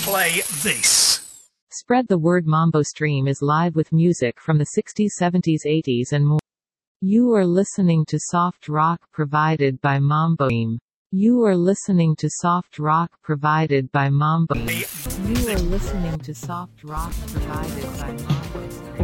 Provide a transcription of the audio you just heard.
play this. Spread the word. Mambo Stream is live with music from the 60s, 70s, 80s and more. You are listening to soft rock provided by Mambo Stream. You are listening to soft rock provided by Mambo. You are listening to soft rock provided by Mambo Stream.